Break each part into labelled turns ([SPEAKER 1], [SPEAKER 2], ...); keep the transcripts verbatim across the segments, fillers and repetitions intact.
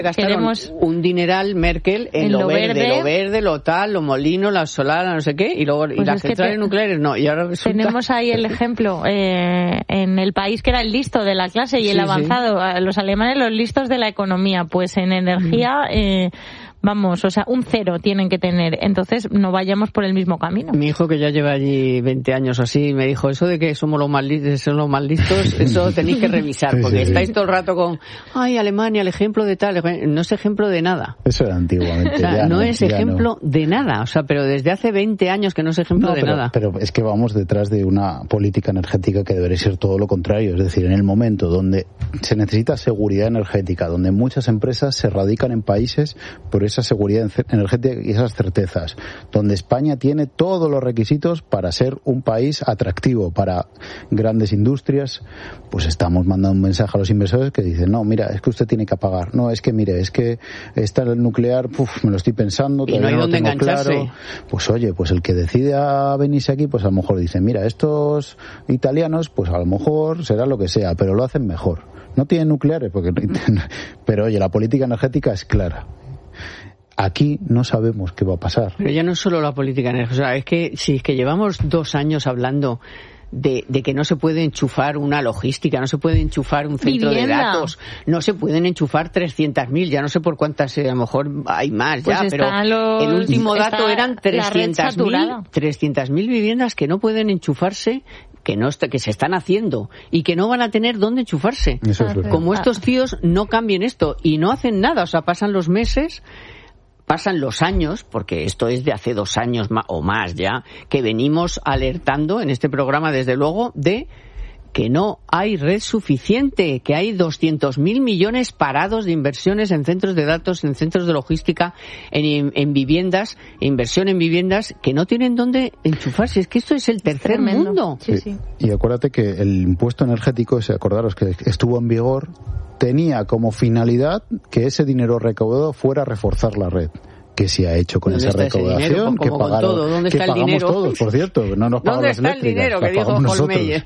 [SPEAKER 1] gastaron
[SPEAKER 2] Queremos
[SPEAKER 1] un dineral Merkel en, en lo, lo verde, verde, lo verde, lo tal, lo molino, la solar, no sé qué, y luego pues y las centrales te... nucleares no. Y ahora resulta...
[SPEAKER 2] Tenemos ahí el ejemplo eh, en el país que era el listo de la clase y sí, el avanzado, sí. Los alemanes los listos de la economía, pues en energía... Mm. Eh, Vamos, o sea, un cero tienen que tener. Entonces, no vayamos por el mismo camino.
[SPEAKER 1] Mi hijo, que ya lleva allí veinte años o así, me dijo, eso de que somos los más, li- somos los más listos, eso tenéis que revisar, porque sí, sí. estáis todo el rato con, ay, Alemania, el ejemplo de tal. No es ejemplo de nada.
[SPEAKER 3] Eso era antiguamente.
[SPEAKER 1] O sea,
[SPEAKER 3] ya
[SPEAKER 1] no,
[SPEAKER 3] no
[SPEAKER 1] es ejemplo no. de nada. O sea, pero desde hace veinte años que no es ejemplo no, de
[SPEAKER 3] pero,
[SPEAKER 1] nada.
[SPEAKER 3] Pero es que vamos detrás de una política energética que debería ser todo lo contrario. Es decir, en el momento donde se necesita seguridad energética, donde muchas empresas se radican en países por esa seguridad energética y esas certezas, donde España tiene todos los requisitos para ser un país atractivo para grandes industrias, pues estamos mandando un mensaje a los inversores que dicen, no, mira, es que usted tiene que apagar, no, es que mire, es que está el nuclear, puf, me lo estoy pensando,
[SPEAKER 1] y no hay
[SPEAKER 3] no
[SPEAKER 1] dónde
[SPEAKER 3] tengo
[SPEAKER 1] engancharse.
[SPEAKER 3] Claro. Pues oye, pues el que decida venirse aquí, pues a lo mejor dice, mira, estos italianos, pues a lo mejor será lo que sea, pero lo hacen mejor. No tienen nucleares, porque pero oye, la política energética es clara. Aquí no sabemos qué va a pasar.
[SPEAKER 1] Pero ya no es solo la política energética, o sea, es que si es que llevamos dos años hablando de, de que no se puede enchufar una logística, no se puede enchufar un centro Vivienda. de datos, no se pueden enchufar trescientas mil, ya no sé por cuántas, a lo mejor hay más pues ya, pero
[SPEAKER 2] los,
[SPEAKER 1] el último dato eran trescientas mil viviendas que no pueden enchufarse, que no que se están haciendo y que no van a tener dónde enchufarse.
[SPEAKER 3] Eso es
[SPEAKER 1] Como estos tíos no cambien esto y no hacen nada, o sea, pasan los meses, pasan los años, porque esto es de hace dos años o más ya, que venimos alertando en este programa, desde luego, de que no hay red suficiente, que hay doscientos mil millones parados de inversiones en centros de datos, en centros de logística, en, en viviendas, inversión en viviendas, que no tienen dónde enchufarse. Es que esto es el tercer Tremendo. mundo.
[SPEAKER 3] Sí, sí. Y acuérdate que el impuesto energético, ese, acordaros que estuvo en vigor, tenía como finalidad que ese dinero recaudado fuera a reforzar la red. ¿Qué se ha hecho con esa recaudación?
[SPEAKER 1] Pues
[SPEAKER 3] que pagaron,
[SPEAKER 1] todo. ¿Dónde está
[SPEAKER 3] que
[SPEAKER 1] el dinero?
[SPEAKER 3] Todos, por cierto, no nos
[SPEAKER 1] ¿Dónde está el dinero? Que dijo Holmeyer.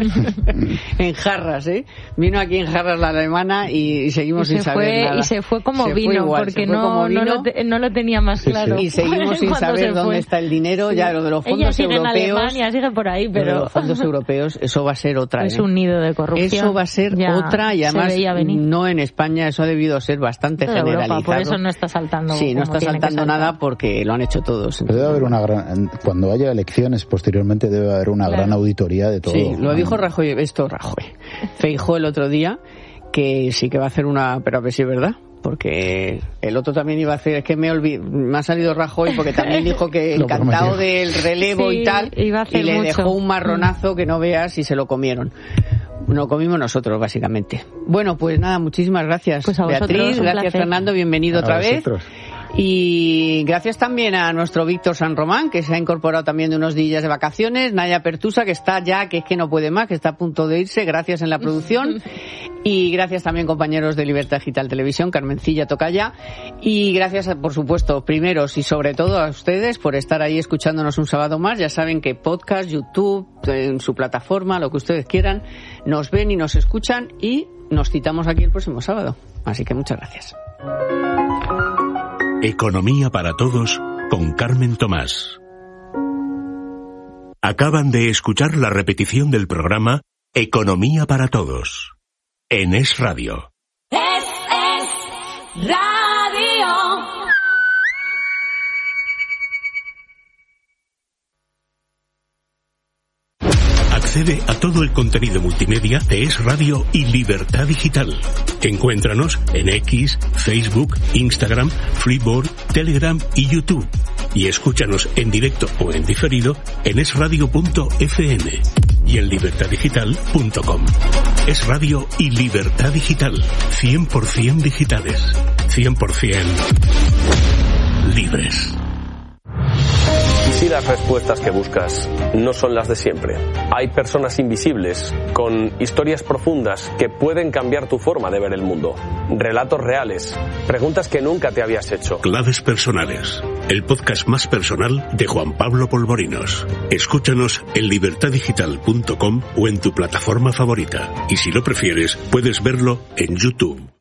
[SPEAKER 1] En jarras, ¿eh? Vino aquí en jarras la alemana y, y seguimos y sin saber
[SPEAKER 2] fue,
[SPEAKER 1] nada.
[SPEAKER 2] Y se fue como
[SPEAKER 1] se
[SPEAKER 2] vino,
[SPEAKER 1] fue igual,
[SPEAKER 2] porque
[SPEAKER 1] fue
[SPEAKER 2] no,
[SPEAKER 1] como vino.
[SPEAKER 2] No, lo te, no lo tenía más claro.
[SPEAKER 1] Sí, sí. Y seguimos sin saber dónde está el dinero. Ya lo de los fondos
[SPEAKER 2] Ella sigue
[SPEAKER 1] europeos.
[SPEAKER 2] En Alemania, sigue por ahí, pero...
[SPEAKER 1] Lo de los fondos europeos, eso va a ser otra.
[SPEAKER 2] Es
[SPEAKER 1] ¿eh?
[SPEAKER 2] un nido de corrupción.
[SPEAKER 1] Eso va a ser
[SPEAKER 2] ya
[SPEAKER 1] otra y además no en España. Eso ha debido ser bastante
[SPEAKER 2] Toda
[SPEAKER 1] generalizado.
[SPEAKER 2] Europa, por eso no está saltando.
[SPEAKER 1] Sí, no está saltando nada porque que lo han hecho todos.
[SPEAKER 3] Debe haber una gran, cuando haya elecciones posteriormente debe haber una claro. gran auditoría de todo.
[SPEAKER 1] Sí, lo dijo Rajoy, esto Rajoy. Feijóo el otro día que sí que va a hacer una, pero a ver si es verdad. Porque el otro también iba a hacer, es que me olvidé, me ha salido Rajoy porque también dijo que encantado del relevo
[SPEAKER 2] sí,
[SPEAKER 1] y tal,
[SPEAKER 2] y le
[SPEAKER 1] mucho. dejó un marronazo
[SPEAKER 2] mm.
[SPEAKER 1] que no veas y se lo comieron. Lo comimos nosotros, básicamente. Bueno, pues nada, muchísimas gracias,
[SPEAKER 2] pues a
[SPEAKER 1] Beatriz,
[SPEAKER 2] vosotros,
[SPEAKER 1] gracias
[SPEAKER 2] placer.
[SPEAKER 1] Fernando, bienvenido
[SPEAKER 3] a
[SPEAKER 1] otra
[SPEAKER 3] vosotros.
[SPEAKER 1] vez. Y gracias también a nuestro Víctor San Román, que se ha incorporado también de unos días de vacaciones, Naya Pertusa, que está ya, que es que no puede más, que está a punto de irse, gracias en la producción. Y gracias también, compañeros de Libertad Digital Televisión, Carmencilla Tocaya. Y gracias, por supuesto, primeros y sobre todo a ustedes por estar ahí escuchándonos un sábado más. Ya saben que podcast, YouTube, en su plataforma, lo que ustedes quieran, nos ven y nos escuchan y nos citamos aquí el próximo sábado. Así que muchas gracias.
[SPEAKER 4] Economía para todos con Carmen Tomás. Acaban de escuchar la repetición del programa Economía para todos en Es Radio.
[SPEAKER 5] Es, es Radio.
[SPEAKER 4] Accede a todo el contenido multimedia de Es Radio y Libertad Digital. Encuéntranos en X, Facebook, Instagram, Freeboard, Telegram y YouTube. Y escúchanos en directo o en diferido en es radio punto efe eme y en libertad digital punto com. Es Radio y Libertad Digital. cien por ciento digitales. cien por ciento libres.
[SPEAKER 6] ¿Y si las respuestas que buscas no son las de siempre? Hay personas invisibles, con historias profundas que pueden cambiar tu forma de ver el mundo. Relatos reales, preguntas que nunca te habías hecho.
[SPEAKER 4] Claves personales, el podcast más personal de Juan Pablo Polvorinos. Escúchanos en libertad digital punto com o en tu plataforma favorita. Y si lo prefieres, puedes verlo en YouTube.